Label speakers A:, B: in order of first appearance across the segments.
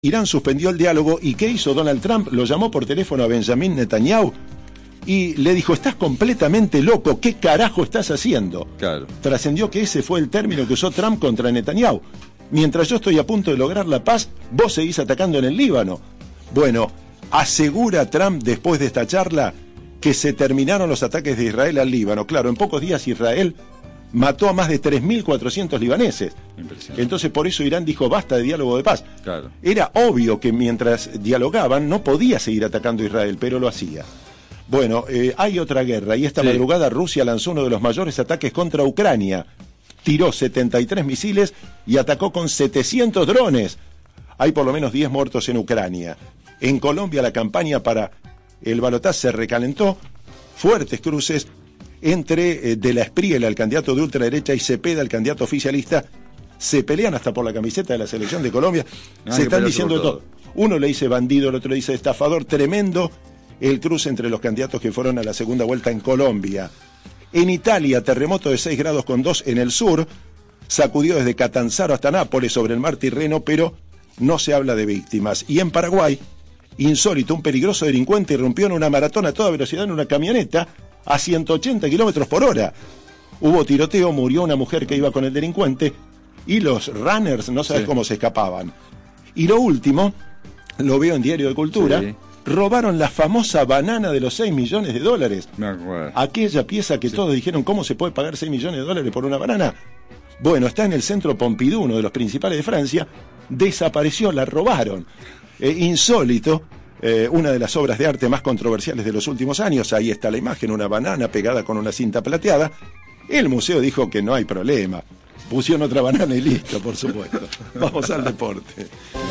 A: Irán suspendió el diálogo y ¿qué hizo Donald Trump? Lo llamó por teléfono a Benjamin Netanyahu y le dijo, estás completamente loco, ¿qué carajo estás haciendo?
B: Claro.
A: Trascendió que ese fue el término que usó Trump contra Netanyahu. Mientras yo estoy a punto de lograr la paz, vos seguís atacando en el Líbano. Bueno, asegura Trump después de esta charla que se terminaron los ataques de Israel al Líbano. Claro, en pocos días Israel mató a más de 3.400 libaneses. Entonces por eso Irán dijo basta de diálogo de paz.
B: Claro.
A: Era obvio que mientras dialogaban no podía seguir atacando a Israel, pero lo hacía. Bueno, hay otra guerra y esta madrugada Rusia lanzó uno de los mayores ataques contra Ucrania. Tiró 73 misiles y atacó con 700 drones. Hay por lo menos 10 muertos en Ucrania. En Colombia la campaña para el balotaje se recalentó. Fuertes cruces entre De la Espriella, el candidato de ultraderecha, y Cepeda, el candidato oficialista. Se pelean hasta por la camiseta de la selección de Colombia. Se están diciendo todo. Uno le dice bandido, el otro le dice estafador. Tremendo el cruce entre los candidatos que fueron a la segunda vuelta en Colombia. En Italia, terremoto de 6 grados con 2 en el sur. Sacudió desde Catanzaro hasta Nápoles sobre el mar Tirreno, pero no se habla de víctimas. Y en Paraguay, insólito, un peligroso delincuente irrumpió en una maratón a toda velocidad en una camioneta a 180 kilómetros por hora. Hubo tiroteo, murió una mujer que iba con el delincuente y los runners no sabes cómo se escapaban. Y lo último, lo veo en Diario de Cultura, robaron la famosa banana de los 6 millones de dólares.
B: Me acuerdo.
A: Aquella pieza que todos dijeron, ¿cómo se puede pagar 6 millones de dólares por una banana? Bueno, está en el centro Pompidou, uno de los principales de Francia, desapareció, la robaron. Insólito. Una de las obras de arte más controversiales de los últimos años. Ahí está la imagen, una banana pegada con una cinta plateada. El museo dijo que no hay problema. Pusieron otra banana y listo, por supuesto. Vamos al deporte.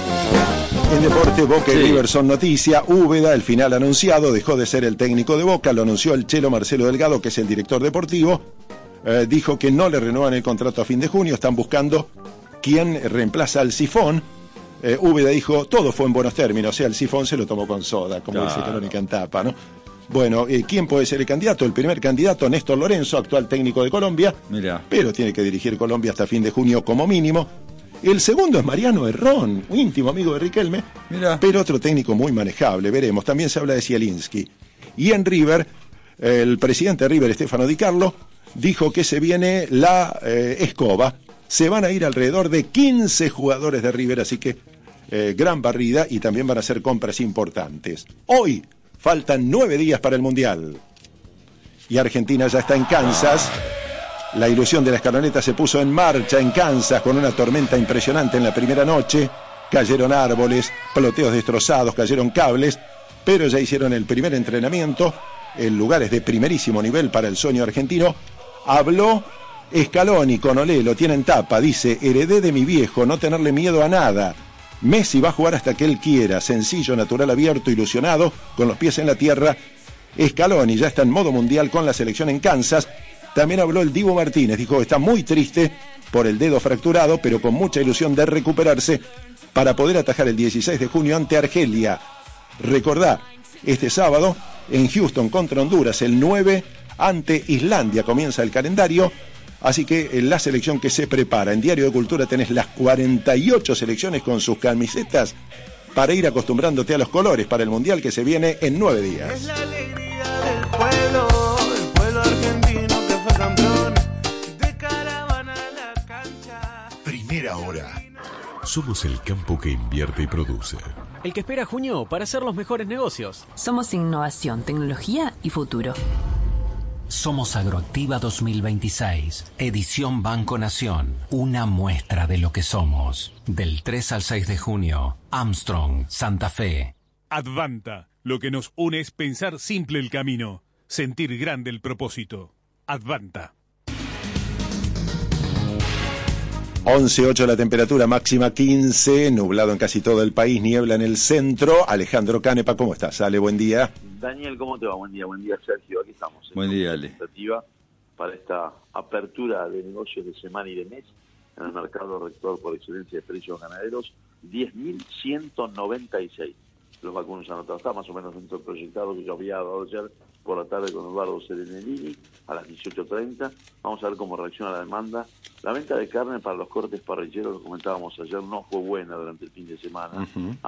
A: En deporte, Boca y River son noticia. Úbeda, el final anunciado, dejó de ser el técnico de Boca. Lo anunció el Chelo Marcelo Delgado, que es el director deportivo. Dijo que no le renuevan el contrato a fin de junio. Están buscando quién reemplaza al Sifón. Úbeda dijo, todo fue en buenos términos, o sea, el sifón se lo tomó con soda, como dice Crónica en Tapa, ¿no? Bueno, ¿quién puede ser el candidato? El primer candidato, Néstor Lorenzo, actual técnico de Colombia, pero tiene que dirigir Colombia hasta fin de junio como mínimo. El segundo es Mariano Herrón, un íntimo amigo de Riquelme, pero otro técnico muy manejable, veremos. También se habla de Zielinski. Y en River, el presidente de River, Stefano Di Carlo, dijo que se viene la escoba. Se van a ir alrededor de 15 jugadores de River, así que gran barrida, y también van a hacer compras importantes. Hoy faltan 9 días para el Mundial. Y Argentina ya está en Kansas. La ilusión de la escaloneta se puso en marcha en Kansas con una tormenta impresionante en la primera noche. Cayeron árboles, ploteos destrozados, cayeron cables, pero ya hicieron el primer entrenamiento. El lugar es de primerísimo nivel para el sueño argentino. Habló Scaloni con Olé, lo tiene en Tapa, dice, heredé de mi viejo, no tenerle miedo a nada. Messi va a jugar hasta que él quiera, sencillo, natural, abierto, ilusionado, con los pies en la tierra. Scaloni ya está en modo mundial con la selección en Kansas. También habló el Dibu Martínez, dijo, está muy triste por el dedo fracturado, pero con mucha ilusión de recuperarse para poder atajar el 16 de junio ante Argelia. Recordá, este sábado en Houston contra Honduras, el 9 ante Islandia comienza el calendario. Así que la selección que se prepara. En Diario de Cultura tenés las 48 selecciones con sus camisetas para ir acostumbrándote a los colores para el Mundial que se viene en 9 días.
C: Es la alegría del pueblo argentino que fue campeón de caravana a la cancha.
D: Primera hora. Somos el campo que invierte y produce.
E: El que espera junio para hacer los mejores negocios.
F: Somos innovación, tecnología y futuro.
G: Somos Agroactiva 2026, edición Banco Nación, una muestra de lo que somos. Del 3 al 6 de junio, Armstrong, Santa Fe.
H: Advanta, lo que nos une es pensar simple el camino, sentir grande el propósito. Advanta.
A: 11:08 la temperatura, máxima 15, nublado en casi todo el país, niebla en el centro. Alejandro Canepa, ¿cómo estás? Ale, buen día.
I: Daniel, ¿cómo te va? Buen día, Sergio. Aquí estamos.
B: Buen día, Ale.
I: Expectativa para esta apertura de negocios de semana y de mes en el mercado rector por excelencia de precios ganaderos, 10.196. los vacunos anotados. Está más o menos dentro del proyectado que yo había dado ayer por la tarde con Eduardo Serenellini a las 18:30. Vamos a ver cómo reacciona la demanda. La venta de carne para los cortes parrilleros, lo comentábamos ayer, no fue buena durante el fin de semana.